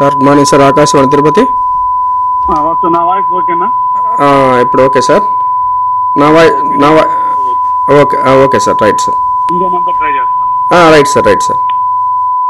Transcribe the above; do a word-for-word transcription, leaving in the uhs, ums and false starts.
Sir good morning sir, Akashvani Tirupati. నా voice ఓకేనా? ఇప్పుడు ఓకే సార్. నా వాయిస్ నా వాయి okay okay sir, right sir, ఇంకో నెంబర్ ట్రై చేస్తాను. Right sir right sir